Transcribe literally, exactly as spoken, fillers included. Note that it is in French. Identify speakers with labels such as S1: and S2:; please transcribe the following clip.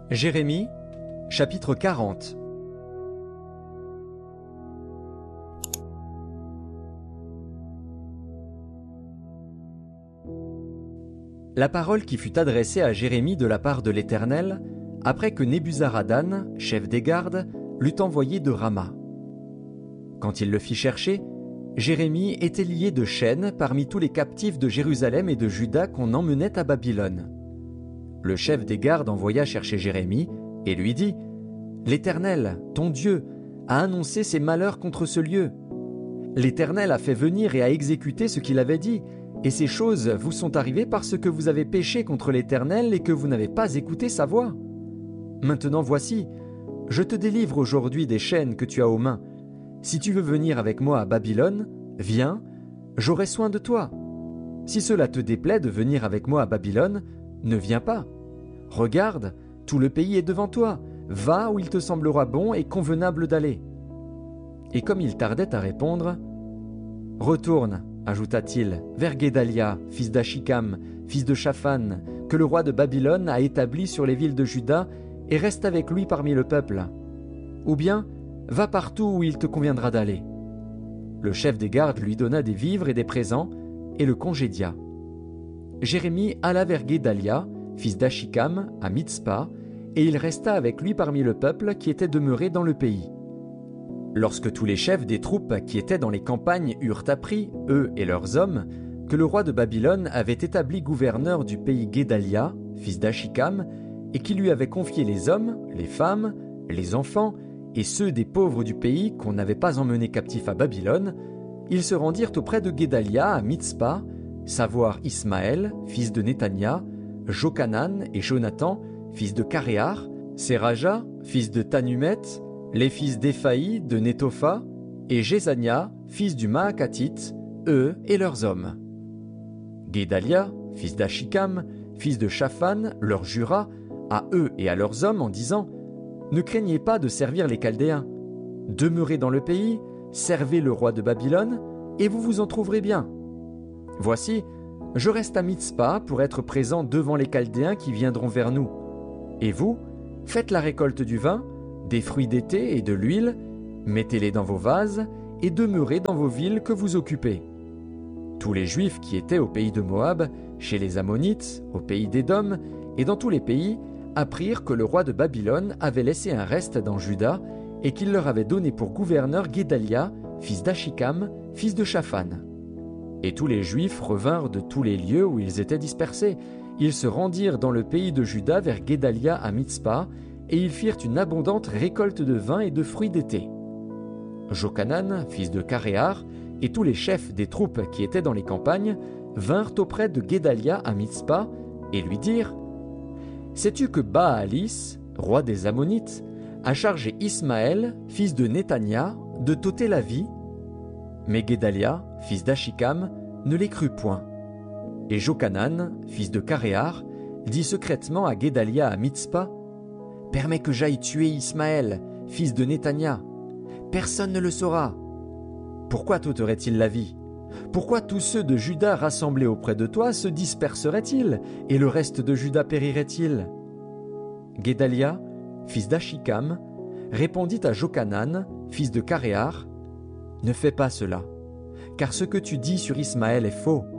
S1: Jérémie, chapitre quarante. La parole qui fut adressée à Jérémie de la part de l'Éternel, après que Nebuzaradan, chef des gardes, l'eut envoyé de Rama. Quand il le fit chercher, Jérémie était lié de chaînes parmi tous les captifs de Jérusalem et de Juda qu'on emmenait à Babylone. Le chef des gardes envoya chercher Jérémie et lui dit « L'Éternel, ton Dieu, a annoncé ses malheurs contre ce lieu. L'Éternel a fait venir et a exécuté ce qu'il avait dit, et ces choses vous sont arrivées parce que vous avez péché contre l'Éternel et que vous n'avez pas écouté sa voix. Maintenant voici, je te délivre aujourd'hui des chaînes que tu as aux mains. Si tu veux venir avec moi à Babylone, viens, j'aurai soin de toi. Si cela te déplaît de venir avec moi à Babylone, ne viens pas. Regarde, tout le pays est devant toi. Va où il te semblera bon et convenable d'aller. » Et comme il tardait à répondre, « Retourne, ajouta-t-il, vers Guédalia, fils d'Achikam, fils de Shaphan, que le roi de Babylone a établi sur les villes de Juda, et reste avec lui parmi le peuple. Ou bien, va partout où il te conviendra d'aller. » Le chef des gardes lui donna des vivres et des présents, et le congédia. Jérémie alla vers Guédalia, fils d'Achikam, à Mitzpa, et il resta avec lui parmi le peuple qui était demeuré dans le pays. Lorsque tous les chefs des troupes qui étaient dans les campagnes eurent appris, eux et leurs hommes, que le roi de Babylone avait établi gouverneur du pays Guédalia, fils d'Achikam, et qu'il lui avait confié les hommes, les femmes, les enfants, et ceux des pauvres du pays qu'on n'avait pas emmenés captifs à Babylone, ils se rendirent auprès de Guédalia à Mitzpa, savoir Ismaël, fils de Netania, Jochanan et Jonathan, fils de Caréar, Séraja, fils de Tanumet, les fils d'Éphaï, de Netopha, et Jézania, fils du Maacatite, eux et leurs hommes. Guédalia, fils d'Achikam, fils de Shaphan, leur jura, à eux et à leurs hommes en disant « Ne craignez pas de servir les Chaldéens. Demeurez dans le pays, servez le roi de Babylone, et vous vous en trouverez bien. Voici, je reste à Mitzpa pour être présent devant les Chaldéens qui viendront vers nous. Et vous, faites la récolte du vin, des fruits d'été et de l'huile, mettez-les dans vos vases et demeurez dans vos villes que vous occupez. » Tous les Juifs qui étaient au pays de Moab, chez les Ammonites, au pays d'Édom et dans tous les pays, apprirent que le roi de Babylone avait laissé un reste dans Juda et qu'il leur avait donné pour gouverneur Guédalia, fils d'Achikam, fils de Shaphan. Et tous les Juifs revinrent de tous les lieux où ils étaient dispersés. Ils se rendirent dans le pays de Juda vers Guédalia à Mitzpa, et ils firent une abondante récolte de vin et de fruits d'été. Jochanan, fils de Caréar, et tous les chefs des troupes qui étaient dans les campagnes vinrent auprès de Guédalia à Mitzpa et lui dirent « Sais-tu que Baalis, roi des Ammonites, a chargé Ismaël, fils de Netania, de t'ôter la vie ?» Mais Guédalia, fils d'Achikam, ne les crut point. Et Jochanan, fils de Caréar, dit secrètement à Guédalia à Mitzpa « Permets que j'aille tuer Ismaël, fils de Netania. Personne ne le saura. Pourquoi t'ôterait-il la vie? Pourquoi tous ceux de Juda rassemblés auprès de toi se disperseraient-ils, et le reste de Juda périrait-il » Guédalia, fils d'Achikam, répondit à Jochanan, fils de Caréar, « Ne fais pas cela, car ce que tu dis sur Ismaël est faux.